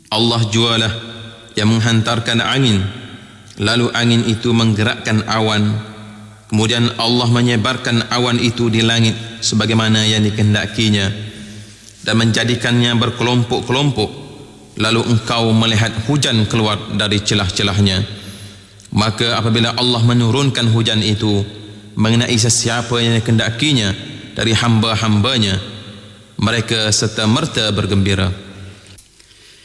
Allah jualah yang menghantarkan angin, lalu angin itu menggerakkan awan, kemudian Allah menyebarkan awan itu di langit sebagaimana yang dikehendakinya dan menjadikannya berkelompok-kelompok, lalu engkau melihat hujan keluar dari celah-celahnya. Maka apabila Allah menurunkan hujan itu mengenai sesiapa yang dikehendakinya dari hamba-hambanya, mereka serta merta bergembira.